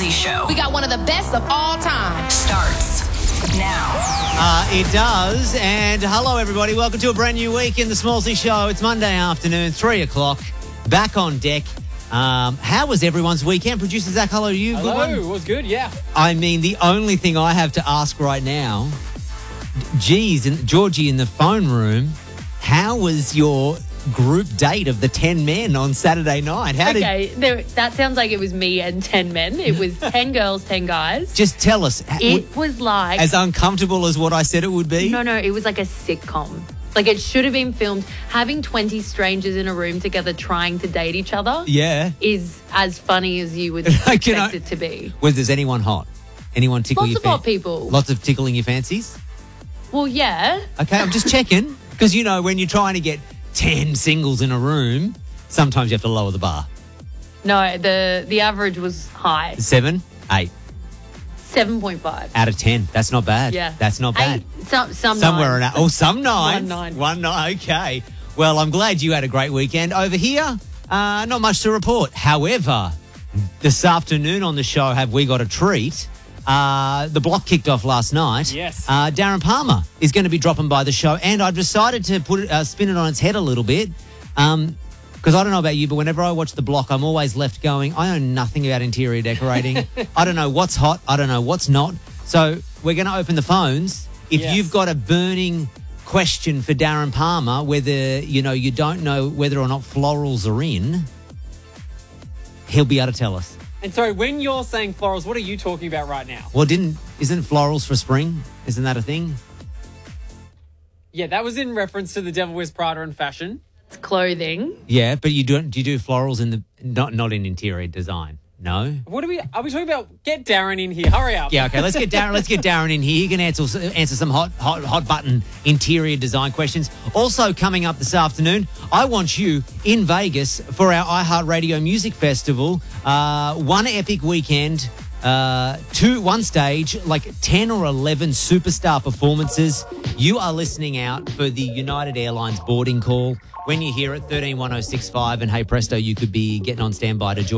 Smallzy Show. We got one of the best of all time. Starts now. It does. And hello, everybody. Welcome to a brand new week in the Smallzy Show. It's Monday afternoon, 3 o'clock. Back on deck. How was everyone's weekend? Producer Zach, hello to you. Hello, good one? it was good, yeah. I mean, the only thing I have to ask right now, Georgie in the phone room, how was your group date of the 10 men on Saturday night? That sounds like it was me and 10 men. It was 10 girls, 10 guys. Just tell us. It was like... As uncomfortable as what I said it would be? No, it was like a sitcom. Like it should have been filmed. Having 20 strangers in a room together trying to date each other is as funny as you would expect it to be. Was there anyone hot? Anyone tickle Lots your of hot people. Lots of tickling your fancies? Well, yeah. Okay, I'm just checking. Because, you know, when you're trying to get 10 singles in a room, sometimes you have to lower the bar. No, the average was high. 7, 8. 7.5. Out of 10. That's not bad. Yeah. That's not bad. Some Somewhere nines. some nines. 1 9. 1 9. Okay. Well, I'm glad you had a great weekend. Over here, not much to report. However, this afternoon on the show, have we got a treat? The block kicked off last night. Yes. Darren Palmer is going to be dropping by the show, and I've decided to spin it on its head a little bit. Because I don't know about you, but whenever I watch the block, I'm always left going, I know nothing about interior decorating. I don't know what's hot. I don't know what's not. So we're going to open the phones. If you've got a burning question for Darren Palmer, whether, you don't know whether or not florals are in, he'll be able to tell us. And so when you're saying florals, what are you talking about right now? Well, isn't florals for spring? Isn't that a thing? Yeah, that was in reference to the Devil Wears Prada and fashion. It's clothing. Yeah, but do you do florals in not in interior design? No. What are we talking about? Get Darren in here. Hurry up. Yeah, okay. Let's get Darren in here. He can answer some hot button interior design questions. Also coming up this afternoon, I want you in Vegas for our iHeartRadio Music Festival. One epic weekend. One stage, like 10 or 11 superstar performances. You are listening out for the United Airlines boarding call. When you hear it, 131065, and hey presto, you could be getting on standby to join